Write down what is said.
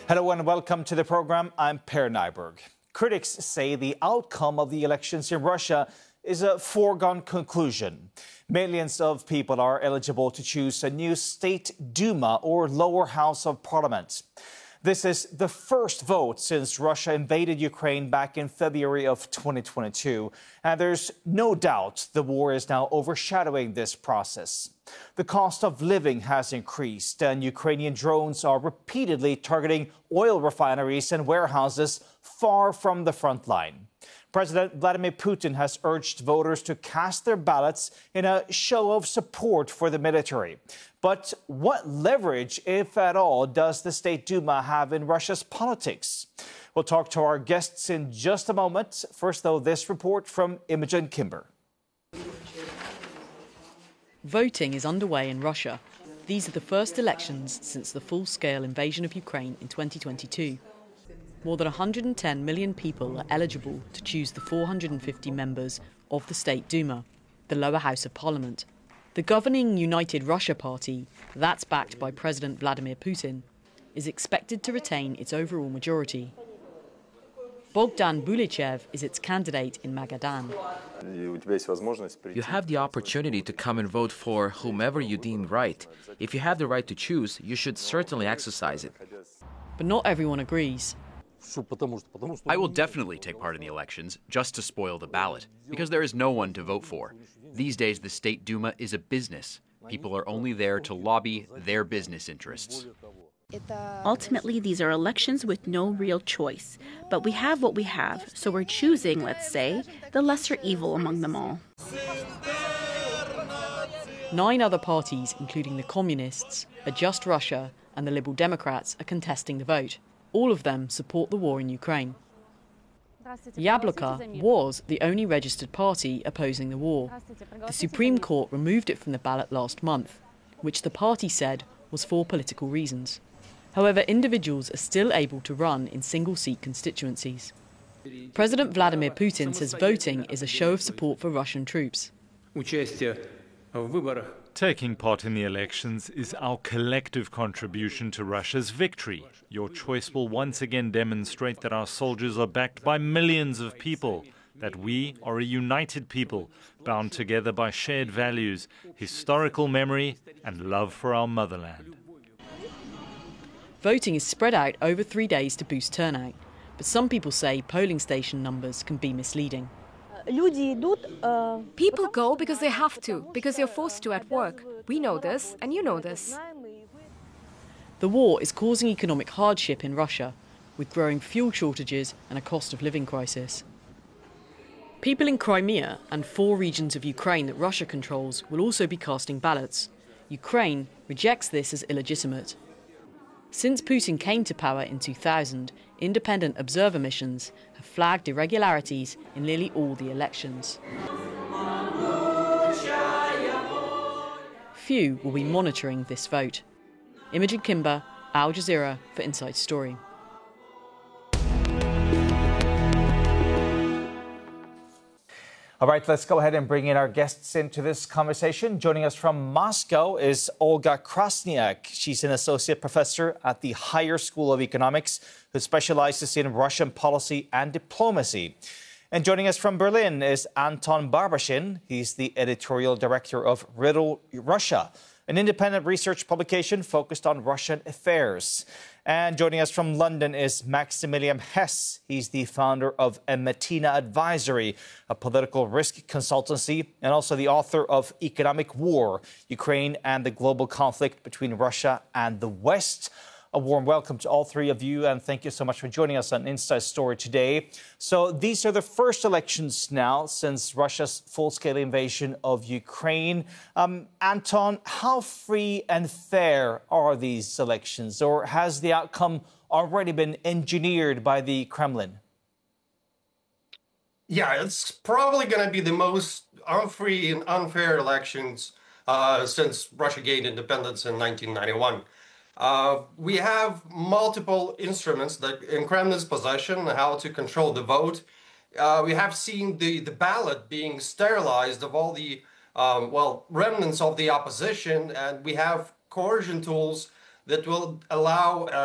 Hello and welcome to the program. I'm Per Nyberg. Critics say the outcome of the elections in Russia is a foregone conclusion. Millions of people are eligible to choose a new state Duma or lower house of parliament. This is the first vote since Russia invaded Ukraine back in February of 2022. And there's no doubt the war is now overshadowing this process. The cost of living has increased, and Ukrainian drones are repeatedly targeting oil refineries and warehouses far from the front line. President Vladimir Putin has urged voters to cast their ballots in a show of support for the military. But what leverage, if at all, does the State Duma have in Russia's politics? We'll talk to our guests in just a moment. First, though, this report from Imogen Kimber. Voting is underway in Russia. These are the first elections since the full-scale invasion of Ukraine in 2022. More than 110 million people are eligible to choose the 450 members of the State Duma, the lower house of parliament. The governing United Russia Party, that's backed by President Vladimir Putin, is expected to retain its overall majority. Bogdan Bulichev is its candidate in Magadan. You have the opportunity to come and vote for whomever you deem right. If you have the right to choose, you should certainly exercise it. But not everyone agrees. I will definitely take part in the elections just to spoil the ballot, because there is no one to vote for. These days, the State Duma is a business. People are only there to lobby their business interests. Ultimately, these are elections with no real choice. But we have what we have, so we're choosing, let's say, the lesser evil among them all. 9 other parties, including the Communists, Adjust Russia and the Liberal Democrats, are contesting the vote. All of them support the war in Ukraine. Yabloko was the only registered party opposing the war. The Supreme Court removed it from the ballot last month, which the party said was for political reasons. However, individuals are still able to run in single-seat constituencies. President Vladimir Putin says voting is a show of support for Russian troops. Taking part in the elections is our collective contribution to Russia's victory. Your choice will once again demonstrate that our soldiers are backed by millions of people, that we are a united people, bound together by shared values, historical memory, and love for our motherland. Voting is spread out over 3 days to boost turnout, but some people say polling station numbers can be misleading. People go because they have to, because they're forced to at work. We know this, and you know this. The war is causing economic hardship in Russia, with growing fuel shortages and a cost of living crisis. People in Crimea and 4 regions of Ukraine that Russia controls will also be casting ballots. Ukraine rejects this as illegitimate. Since Putin came to power in 2000, independent observer missions have flagged irregularities in nearly all the elections. Few will be monitoring this vote. Imogen Kimber, Al Jazeera for Inside Story. All right, let's go ahead and bring in our guests into this conversation. Joining us from Moscow is Olga Krasniak. She's an associate professor at the Higher School of Economics who specializes in Russian policy and diplomacy. And joining us from Berlin is Anton Barbashin. He's the editorial director of Riddle Russia, an independent research publication focused on Russian affairs. And joining us from London is Maximilian Hess. He's the founder of Ematina Advisory, a political risk consultancy, and also the author of Economic War, Ukraine and the Global Conflict Between Russia and the West. A warm welcome to all 3 of you, and thank you so much for joining us on Inside Story today. So these are the first elections now since Russia's full-scale invasion of Ukraine. Anton, how free and fair are these elections, or has the outcome already been engineered by the Kremlin? Yeah, it's probably going to be the most unfree and unfair elections since Russia gained independence in 1991. We have multiple instruments that in Kremlin's possession, how to control the vote. We have seen the ballot being sterilized of all the remnants of the opposition, and we have coercion tools that will allow